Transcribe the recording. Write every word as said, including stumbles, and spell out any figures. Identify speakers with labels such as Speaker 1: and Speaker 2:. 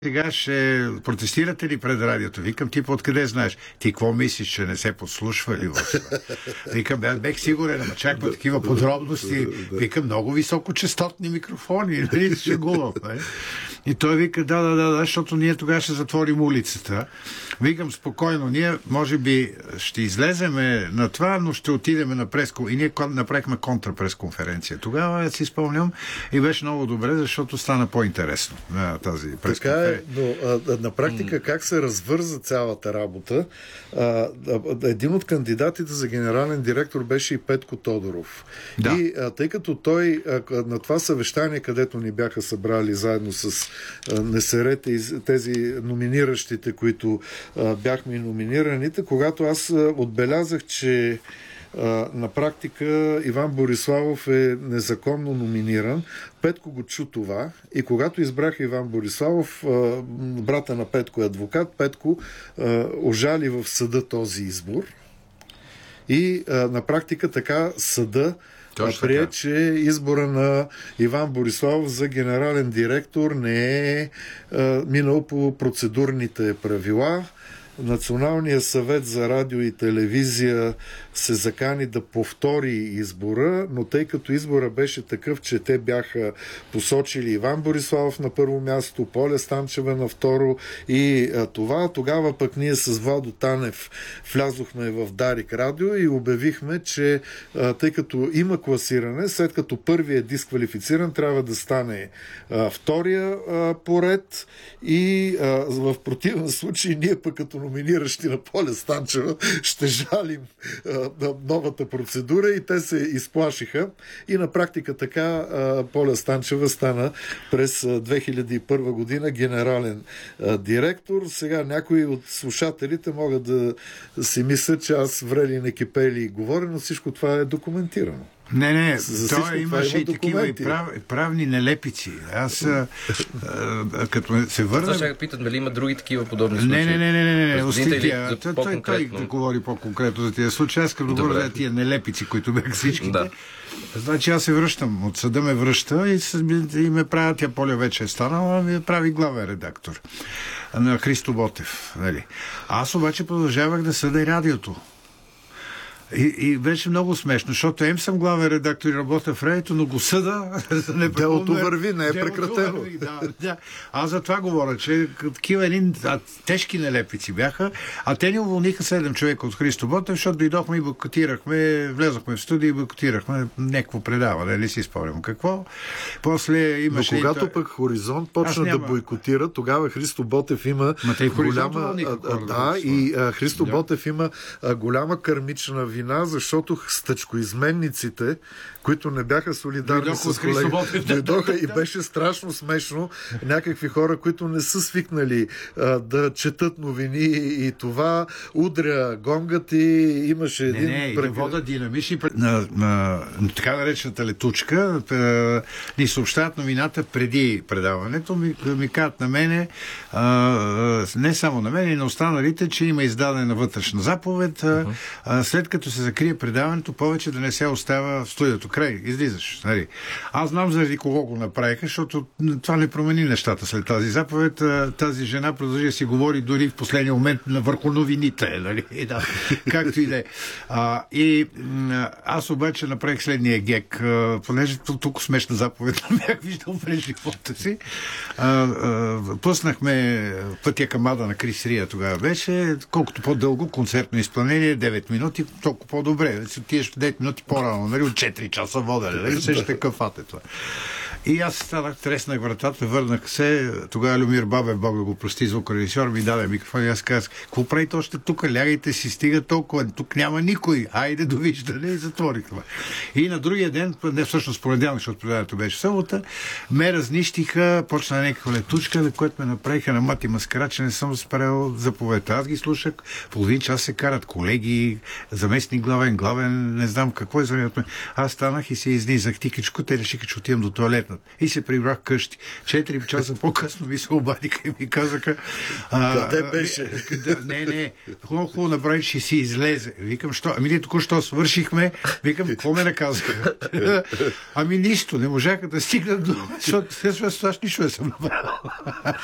Speaker 1: Сега ще протестирате ли пред радиото? Викам, ти откъде знаеш? Ти какво мислиш, че не се подслушва ли в това? Викам, бе, бех сигурен, ама чак по такива подробности. Викам, много високочастотни микрофони. Нали, шегувам, нали? И той вика, да, да, да, да, защото ние тогава ще затворим улицата. Викам, спокойно, ние може би ще излеземе на това, но ще отидеме на пресконференция. И ние направихме контрапресконференция. Тогава си спомням и беше много добре, защото стана по-интересно на тази пресконференция.
Speaker 2: Така е, но а, на практика как се развърза цялата работа? А, а, един от кандидатите за генерален директор беше и Петко Тодоров.
Speaker 1: Да.
Speaker 2: И а, тъй като той а, на това съвещание, където ни бяха събрали заедно с а, НСР и тези номиниращите, които а, бяхме и номинираните, когато аз а, отбелязах, че Uh, на практика Иван Бориславов е незаконно номиниран. Петко го чу това и когато избраха Иван Бориславов, uh, брата на Петко е адвокат, Петко uh, ожали в съда този избор и uh, на практика така съда
Speaker 1: Точно
Speaker 2: прие,
Speaker 1: така.
Speaker 2: че избора на Иван Бориславов за генерален директор не е uh, минал по процедурните правила. Националният съвет за радио и телевизия се закани да повтори избора, но тъй като избора беше такъв, че те бяха посочили Иван Бориславов на първо място, Поля Станчева на второ и а, това, тогава пък ние с Владо Танев влязохме в Дарик Радио и обявихме, че а, тъй като има класиране, след като първи е дисквалифициран, трябва да стане а, втория а, поред и а, в противен случай ние пък като номиниращи на Поля Станчева ще жалим а, на новата процедура и те се изплашиха и на практика така а, Поля Станчева стана през две хиляди и първа година генерален а, директор. Сега някои от слушателите могат да си мислят, че аз врели не кипели и говоря, но всичко това е документирано.
Speaker 1: Не, не,
Speaker 2: За
Speaker 1: той имаше и такива и прав, правни нелепици. Аз, а, а, като се върна...
Speaker 3: Това ще питат, дали има други такива подобни случаи?
Speaker 1: Не, не, не, не, не, не, остите,
Speaker 3: той,
Speaker 1: той, той говори по-конкретно за тия случаи. Аз като говоря за тия нелепици, които бяха всичките. Да. Значи аз се връщам, от съда ме връща и, и ме правят, тя Поля вече е станала, ми прави главен редактор на Христо Ботев. Нали. Аз обаче продължавах да съда и радиото. И, и беше много смешно, защото им съм главен редактор и работя в радиото, но го съда.
Speaker 2: Делото върви, не е прекратено.
Speaker 1: Върви, да, да. Аз за това говоря, че такива един а, тежки нелепици бяха, а те ни уволниха седем човека от Христо Ботев, защото дойдохме и бойкотирахме, влезохме в студия и бойкотирахме някакво предаване, не си спомням какво. После имаше...
Speaker 2: Но когато
Speaker 1: и...
Speaker 2: пък Хоризонт почна
Speaker 1: няма...
Speaker 2: да бойкотира, тогава Христо Ботев има голяма... А, да, и а, Христо да. Ботев има а, голяма кърмична вина, защото стъчкоизменниците, които не бяха солидарни
Speaker 1: дойдоха
Speaker 2: с колегите, дойдоха и беше страшно смешно някакви хора, които не са свикнали а, да четат новини и това удря гонгът и имаше един...
Speaker 1: Не, не, прег... вода динамични на, на, на така наречената летучка ни съобщават новината преди предаването, ми, ми казват на мене, а, не само на мене, и на останалите, че има издадена вътрешна заповед, а, а, след като се закрие предаването, повече да не се остава в студиото. Край, излизаш. Нали. Аз знам заради кого го направиха, защото това не промени нещата след тази заповед. Тази жена продължи да си говори дори в последния момент на върху новините. Нали. И да, както и да е. И аз обаче направих следния гек, понеже тук смешна заповед не бях виждал през живота си. А, а, пуснахме Пътя към Ада на Крис Рия, тогава беше. Колкото по-дълго концертно изпълнение, девет минути, толкова по-добре. Си отидеш девет минути по-рано, нали, от четири часа вода, нали, също такъв фат е това. И аз станах, треснах вратата, върнах се, тогава Любомир Бабев, Бог да го прости, звукорежисьор, ми даде микрофон и аз казах, какво правите още тук, лягайте си, стига толкова, тук няма никой, айде довиждане и затворих това. И на другия ден, не всъщност понеделник, защото предаването беше събота, ме разнищиха, почна някаква летучка, на което ме направиха на мати маскара, че не съм спрел заповедта. Аз ги слушах, половин час се карат колеги, заместник главен, главен, не знам какво е за. Аз станах и се изнизах тикичко, те решиха, че отивам до туалет. И се прибрах къщи. Четири часа по-късно ми се обадиха и ми казаха...
Speaker 2: А, къде беше?
Speaker 1: Да, не, не. Хубаво, хубаво направи, че си излезе. Викам, що? Ами ние току-що свършихме. Викам, какво ме наказаха? Ами нищо. Не можаха да стигнат до... Защото след това нищо не съм направил.